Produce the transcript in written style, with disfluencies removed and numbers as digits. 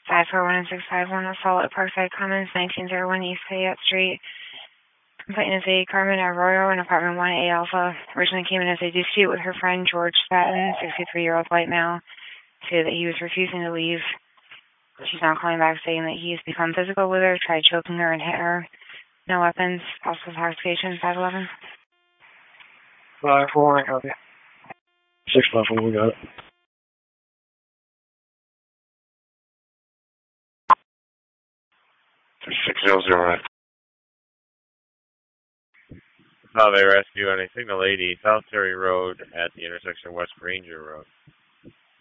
541-651, assault at Parkside Commons, 1901 East Fayette Street. Complainant is a Carmen Arroyo in apartment 1A Alpha. Originally came in as a dispute with her friend George Spatten, 63-year-old white male, said that he was refusing to leave. She's now calling back saying that he has become physical with her, tried choking her and hit her. No weapons, possible intoxication, 511. 541, copy. 654, we got it. 600. How they rescue on a Signal 80 South Terry Road at the intersection of West Ranger Road.